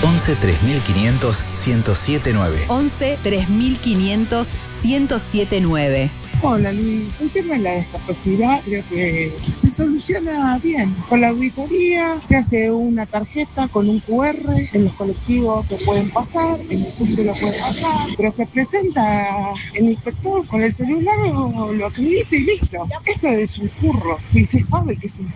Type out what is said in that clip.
11 3500 1079. 11 3500 1079. Hola Luis, el tema de la discapacidad creo que se soluciona bien. Con la auditoría se hace una tarjeta con un QR, en los colectivos se pueden pasar, en el subte lo pueden pasar, pero se presenta el inspector con el celular, lo acredita y listo. Esto es un curro y se sabe que es un